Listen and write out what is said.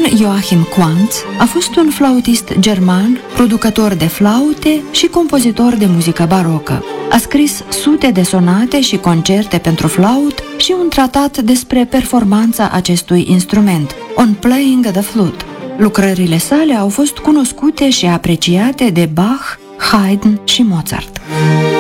Johann Joachim Quantz a fost un flautist german, producător de flaute și compozitor de muzică barocă. A scris sute de sonate și concerte pentru flaut și un tratat despre performanța acestui instrument, On Playing the Flute. Lucrările sale au fost cunoscute și apreciate de Bach, Haydn și Mozart.